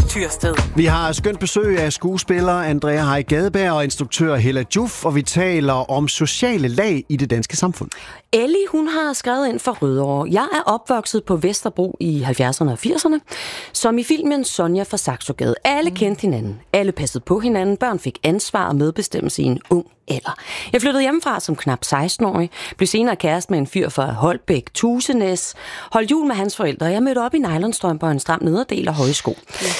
Tyrsted. Vi har skønt besøg af skuespiller Andrea Haj Gadeberg og instruktør Hella Joof, og vi taler om sociale lag i det danske samfund. Ellie, hun har skrevet ind for Rødovre. Jeg er opvokset på Vesterbro i 70'erne og 80'erne, som i filmen Sonja fra Saxogade. Alle kendte hinanden, alle passede på hinanden, børn fik ansvar og medbestemmelse i en ung alder. Jeg flyttede hjemmefra som knap 16-årig, blev senere kæreste med en fyr fra Holbæk, Tusenæs, holdt jul med hans forældre, og jeg mødte op i nylonstrømper og en stram nederdel og højsko.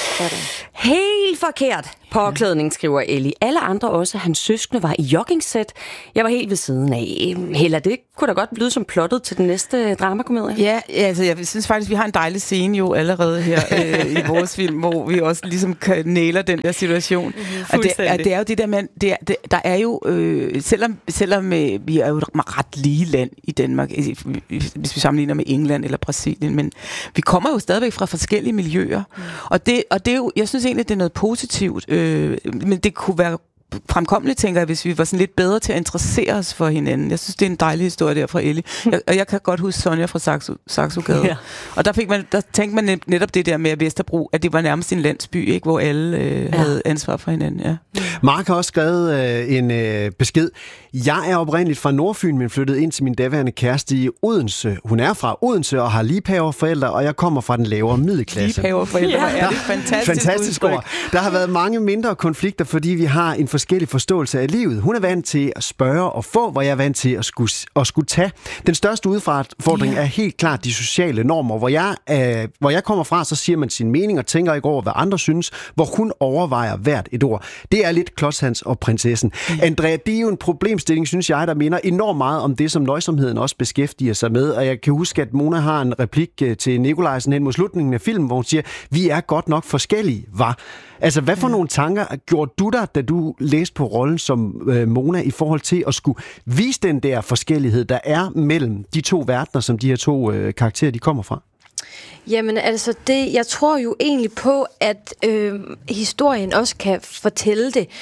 Helt forkert påklædning, skriver Ellie. Alle andre, også hans søskende, var i joggingsæt. Jeg var helt ved siden af. Hella, det kunne da godt lyde som plottet til den næste dramakomedie. Ja, altså jeg synes faktisk, vi har en dejlig scene jo allerede her i vores film, hvor vi også ligesom nailer den der situation. Og det er jo det der med, der er jo, selvom vi er jo et ret lige land i Danmark, hvis vi sammenligner med England eller Brasilien, men vi kommer jo stadigvæk fra forskellige miljøer. Og det er jo, jeg synes egentlig, det er noget positivt, men det kunne være fremkommeligt, tænker jeg, hvis vi var sådan lidt bedre til at interessere os for hinanden. Jeg synes, det er en dejlig historie der fra Ellie. Og jeg kan godt huske Sonja fra Saxogade. Ja. Og der tænkte man netop det der med Vesterbro, at det var nærmest en landsby, ikke, hvor alle havde ansvar for hinanden. Ja. Mark har også skrevet en besked. Jeg er oprindeligt fra Nordfyn, men flyttede ind til min daværende kæreste i Odense. Hun er fra Odense og har liebhaverforældre, og jeg kommer fra den lavere middelklasse. Liebhaverforældre, ja. Det er fantastisk ord. Der har været mange mindre konflikter, fordi vi har en forskellig forståelse af livet. Hun er vant til at spørge og få, hvor jeg er vant til at skulle tage. Den største udfordring er helt klart de sociale normer. Hvor jeg kommer fra, så siger man sin mening og tænker ikke over, hvad andre synes, hvor hun overvejer hvert et ord. Det er lidt Klodshans og prinsessen. Andrea, det er jo en problemstilling, synes jeg, der minder enormt meget om det, som nøjsomheden også beskæftiger sig med. Og jeg kan huske, at Mona har en replik til Nikolajsen hen mod slutningen af filmen, hvor hun siger, vi er godt nok forskellige, hva? Altså, hvad for nogle tanker gjorde du dig, da du læste på rollen som Mona, i forhold til at skulle vise den der forskellighed, der er mellem de to verdener, som de her to karakterer, de kommer fra? Jamen altså, jeg tror jo egentlig på, at historien også kan fortælle det,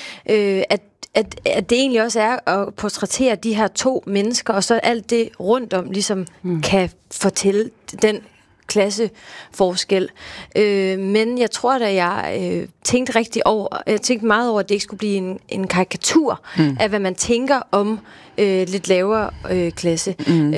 at det egentlig også er at portrættere de her to mennesker, og så alt det rundt om ligesom kan fortælle den klasseforskel. Men jeg tror da, jeg tænkte meget over, at det ikke skulle blive en karikatur af, hvad man tænker om lidt lavere klasse.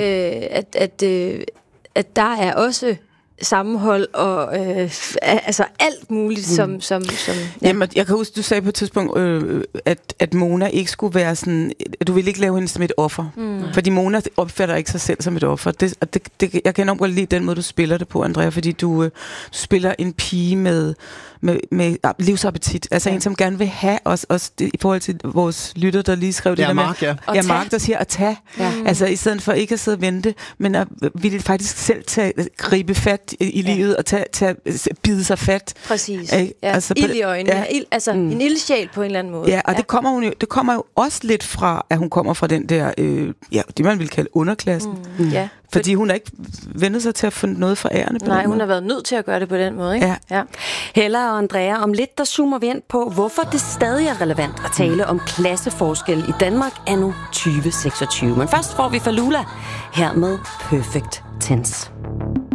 At der er også sammenhold og altså alt muligt som ja. Jamen, jeg kan huske, du sagde på et tidspunkt, at Mona ikke skulle være sådan, du ville ikke lave hende som et offer. Fordi Mona opfatter ikke sig selv som et offer. Jeg kan enormt godt lide den måde, du spiller det på, Andrea, fordi du spiller en pige med livsappetit. Altså en, som gerne vil have os i forhold til vores lytter, der lige skrev det der Mark, med. Ja, Mark, der siger at tage. Ja. Altså i stedet for ikke at sidde og vente, men at ville faktisk selv gribe fat i livet og bide sig fat. Præcis. Ja. Altså, ild i øjnene. Ja. En ildsjæl på en eller anden måde. Ja, og det kommer jo også lidt fra, at hun kommer fra den der, det man vil kalde underklassen. Ja. Fordi hun har ikke vendt sig til at få noget forærende på den måde. Hun har været nødt til at gøre det på den måde, ikke? Ja. Hella og Andrea, om lidt der zoomer vi ind på, hvorfor det stadig er relevant at tale om klasseforskel i Danmark anno 2026. Men først får vi Falula her med Perfect Tense.